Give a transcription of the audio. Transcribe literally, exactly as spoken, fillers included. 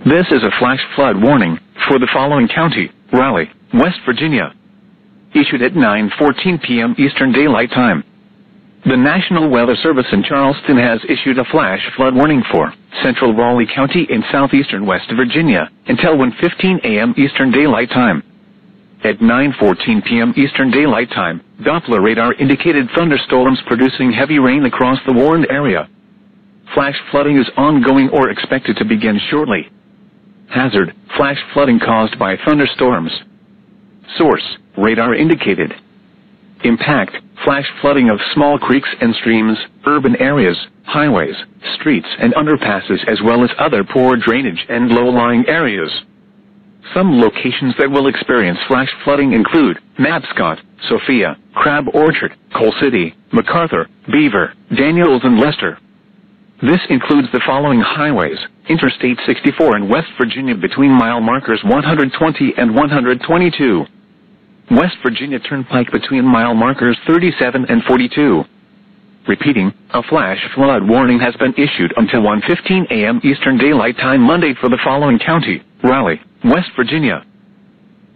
This is a flash flood warning for the following county: Raleigh, West Virginia. Issued at nine fourteen p m Eastern Daylight Time. The National Weather Service in Charleston has issued a flash flood warning for central Raleigh County in southeastern West Virginia until one fifteen a m Eastern Daylight Time. At nine fourteen p m Eastern Daylight Time, Doppler radar indicated thunderstorms producing heavy rain across the warned area. Flash flooding is ongoing or expected to begin shortly. Hazard: flash flooding caused by thunderstorms. Source: radar indicated. Impact: flash flooding of small creeks and streams, urban areas, highways, streets and underpasses, as well as other poor drainage and low-lying areas. Some locations that will experience flash flooding include Mabscott, Sophia, Crab Orchard, Coal City, MacArthur, Beaver, Daniels and Lester. This includes the following highways: Interstate sixty-four in West Virginia between mile markers one hundred twenty and one hundred twenty-two. West Virginia Turnpike between mile markers thirty-seven and forty-two. Repeating, a flash flood warning has been issued until one fifteen a m Eastern Daylight Time Monday for the following county: Raleigh, West Virginia.